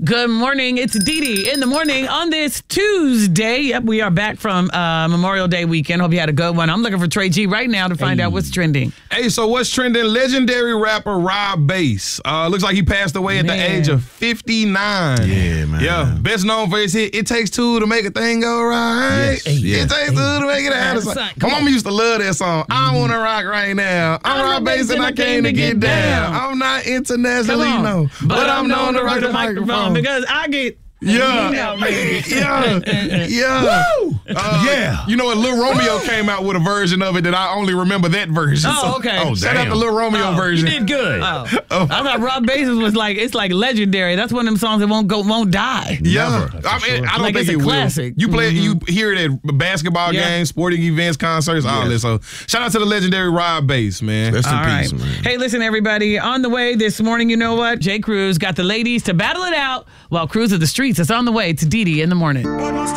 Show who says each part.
Speaker 1: Good morning. It's Dee in the morning on this Tuesday. Yep, we are back from Memorial Day weekend. Hope you had a good one. I'm looking for Trey G right now to find out what's trending.
Speaker 2: Hey, so what's trending? Legendary rapper Rob Bass. Looks like he passed away at the age of 59.
Speaker 3: Yeah, man.
Speaker 2: Yeah, best known for his hit, It Takes Two to Make a Thing Go Right.
Speaker 3: Yes, yeah.
Speaker 2: It takes two to make it happen. My mama used to love that song. I want to rock right now. I'm Rob Bass and I came to get down. I'm not internationally known, but I'm known to rock the microphone.
Speaker 1: Because I get...
Speaker 2: Yeah.
Speaker 3: Woo! Yeah.
Speaker 2: You know what? Lil Romeo came out with a version of it that I only remember that version.
Speaker 1: Oh, okay.
Speaker 2: Shout out to Lil Romeo version.
Speaker 1: You did good. I thought Rob Bass was like, it's like legendary. That's one of them songs that won't die.
Speaker 2: Yeah.
Speaker 3: Never.
Speaker 2: I mean, I don't
Speaker 1: Like
Speaker 2: think
Speaker 1: it's a
Speaker 2: it
Speaker 1: classic.
Speaker 2: will. You play it, you hear it at basketball games, sporting events, concerts, all this. So shout out to the legendary Rob Bass, man.
Speaker 3: Rest in
Speaker 1: All
Speaker 3: peace,
Speaker 1: right.
Speaker 3: man.
Speaker 1: Hey, listen, everybody. On the way this morning, you know what? Jay Cruz got the ladies to battle it out while Cruise of the Streets is on the way to Dee in the morning.